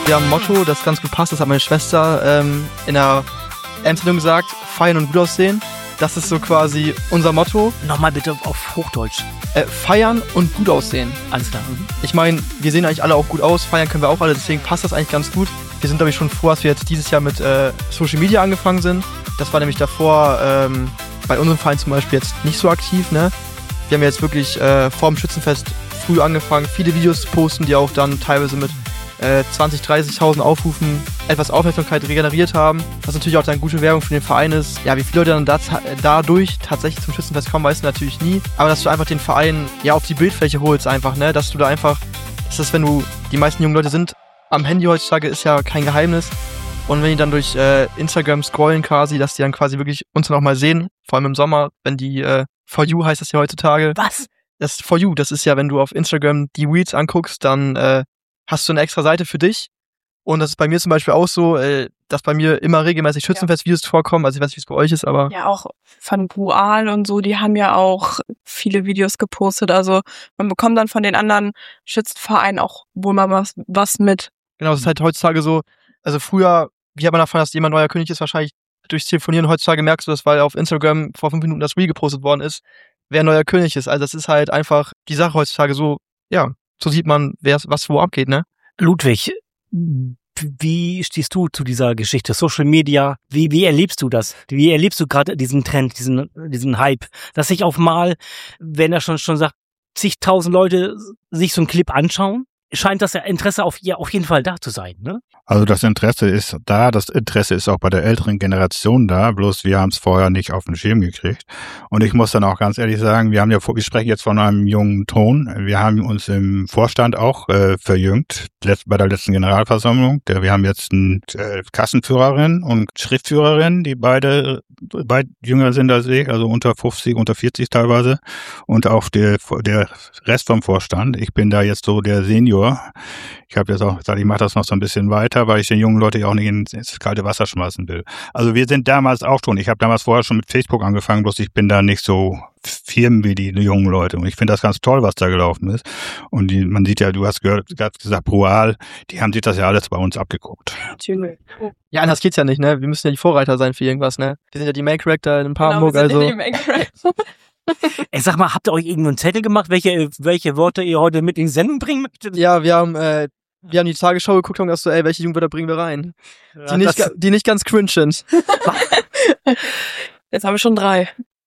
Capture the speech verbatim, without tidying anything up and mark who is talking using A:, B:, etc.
A: Wir haben ein Motto, das ganz gut passt, das hat meine Schwester ähm, in der Endzeitung gesagt, feiern und gut aussehen. Das ist so quasi unser Motto.
B: Nochmal bitte auf Hochdeutsch.
A: Äh, feiern und gut aussehen.
B: Alles klar. Mhm.
A: Ich meine, wir sehen eigentlich alle auch gut aus, feiern können wir auch alle, deswegen passt das eigentlich ganz gut. Wir sind, glaube ich, schon froh, dass wir jetzt dieses Jahr mit äh, Social Media angefangen sind. Das war nämlich davor ähm, bei unserem Verein zum Beispiel jetzt nicht so aktiv, ne? Wir haben jetzt wirklich äh, vor dem Schützenfest früh angefangen, viele Videos zu posten, die auch dann teilweise mit äh, zwanzig, dreißigtausend Aufrufen etwas Aufmerksamkeit regeneriert haben. Was natürlich auch dann gute Werbung für den Verein ist. Ja, wie viele Leute dann da, dadurch tatsächlich zum Schützenfest kommen, weißt du natürlich nie. Aber dass du einfach den Verein ja auf die Bildfläche holst einfach, ne? Dass du da einfach, das ist, wenn du, die meisten jungen Leute sind am Handy heutzutage, ist ja kein Geheimnis. Und wenn die dann durch äh, Instagram scrollen quasi, dass die dann quasi wirklich uns dann auch mal sehen, vor allem im Sommer, wenn die äh, For You heißt das ja heutzutage.
B: Was?
A: Das For You, das ist ja, wenn du auf Instagram die Reels anguckst, dann äh, hast du eine extra Seite für dich. Und das ist bei mir zum Beispiel auch so, äh, dass bei mir immer regelmäßig Schützenfest-Videos vorkommen. Also ich weiß nicht, wie es bei euch ist, aber...
C: Ja, auch von Brual und so, die haben ja auch viele Videos gepostet. Also man bekommt dann von den anderen Schützenvereinen auch wohl mal was, was mit.
A: Genau, es ist halt heutzutage so, also früher, wie hat man davon, dass jemand neuer König ist, wahrscheinlich durchs Telefonieren. Heutzutage merkst du das, weil auf Instagram vor fünf Minuten das Reel gepostet worden ist, wer neuer König ist. Also das ist halt einfach die Sache heutzutage so, ja, so sieht man, wer was wo abgeht, ne?
B: Ludwig, wie stehst du zu dieser Geschichte? Social Media, wie, wie erlebst du das? Wie erlebst du gerade diesen Trend, diesen, diesen Hype? Dass sich auf mal, wenn er schon, schon sagt, zigtausend Leute sich so einen Clip anschauen, scheint das Interesse auf, ja, auf jeden Fall da zu sein, ne?
D: Also das Interesse ist da, das Interesse ist auch bei der älteren Generation da, bloß wir haben es vorher nicht auf den Schirm gekriegt. Und ich muss dann auch ganz ehrlich sagen, wir haben ja, wir sprechen jetzt von einem jungen Ton, wir haben uns im Vorstand auch äh, verjüngt, letzt, bei der letzten Generalversammlung. Der, wir haben jetzt eine äh, Kassenführerin und Schriftführerin, die beide, beide jünger sind als ich, also unter fünfzig, unter vierzig teilweise. Und auch der, der Rest vom Vorstand. Ich bin da jetzt so der Senior. Ich habe jetzt auch gesagt, ich mache das noch so ein bisschen weiter, weil ich den jungen Leute ja auch nicht ins kalte Wasser schmeißen will. Also wir sind damals auch schon, ich habe damals vorher schon mit Facebook angefangen, bloß ich bin da nicht so firm wie die jungen Leute. Und ich finde das ganz toll, was da gelaufen ist. Und die, man sieht ja, du hast gehört, gesagt, Brual, die haben sich das ja alles bei uns abgeguckt.
A: Ja, anders geht's ja nicht, ne? Wir müssen ja die Vorreiter sein für irgendwas, ne? Wir sind ja die Main Character in Papenburg,
C: genau, wir sind
A: also...
C: die Main Character.
B: Ey, sag mal, habt ihr euch irgendeinen Zettel gemacht, welche, welche Worte ihr heute mit in die Sendung bringen möchtet?
A: Ja, wir haben, äh, wir haben die Tagesschau geguckt und gesagt so, ey, welche Jugendwörter bringen wir rein?
B: Ja,
A: die, nicht,
B: das,
A: die nicht ganz cringe sind.
C: Jetzt haben wir schon drei.